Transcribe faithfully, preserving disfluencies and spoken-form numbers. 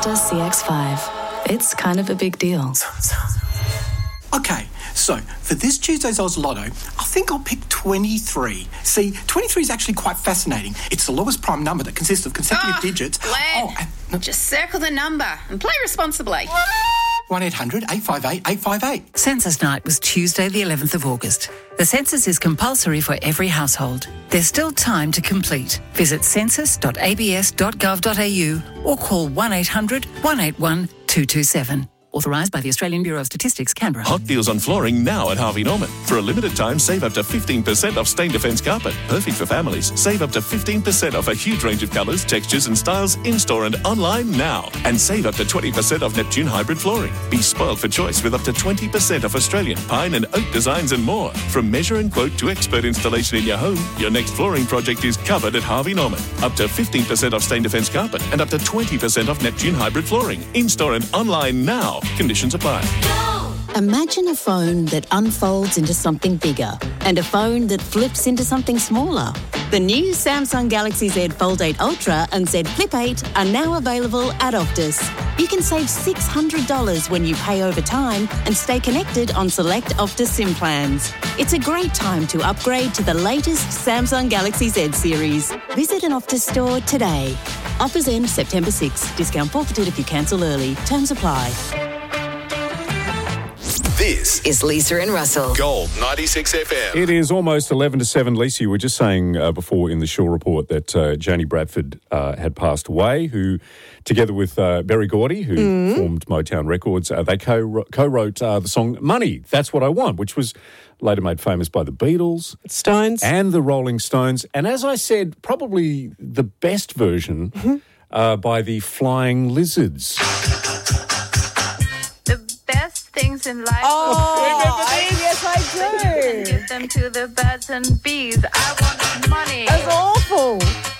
C X five. It's kind of a big deal. Okay, so for this Tuesday's Oz Lotto, I think I'll pick twenty-three. See, twenty-three is actually quite fascinating. It's the lowest prime number that consists of consecutive oh, digits. Glenn, oh, and, no. just circle the number and play responsibly. one eight hundred eight five eight eight five eight. Census night was Tuesday the eleventh of August. The census is compulsory for every household. There's still time to complete. Visit census dot a b s dot gov dot a u or call one eight hundred one eight one two two seven. Authorised by the Australian Bureau of Statistics, Canberra. Hot deals on flooring now at Harvey Norman. For a limited time, save up to fifteen percent off Stain Defence carpet. Perfect for families. Save up to fifteen percent off a huge range of colours, textures and styles in-store and online now. And save up to twenty percent off Neptune hybrid flooring. Be spoiled for choice with up to twenty percent off Australian pine and oak designs and more. From measure and quote to expert installation in your home, your next flooring project is covered at Harvey Norman. Up to fifteen percent off Stain Defence carpet and up to twenty percent off Neptune hybrid flooring. In-store and online now. Conditions apply. Imagine a phone that unfolds into something bigger and a phone that flips into something smaller. The new Samsung Galaxy Z Fold eight Ultra and Z Flip eight are now available at Optus. You can save six hundred dollars when you pay over time and stay connected on select Optus SIM plans. It's a great time to upgrade to the latest Samsung Galaxy Z series. Visit an Optus store today. Offers end September sixth. Discount forfeited if you cancel early. Terms apply. This is Lisa and Russell. Gold ninety-six F M. It is almost eleven to seven. Lisa, you were just saying uh, before in the Shaw report that uh, Janie Bradford uh, had passed away, who, together with uh, Berry Gordy, who mm. formed Motown Records, uh, they co- co-wrote uh, the song Money, That's What I Want, which was later made famous by the Beatles, Stones, and the Rolling Stones. And as I said, probably the best version mm-hmm. uh, by the Flying Lizards. Things in life. Oh, I, yes, I do. And give them to the birds and bees. I want money. That's awful.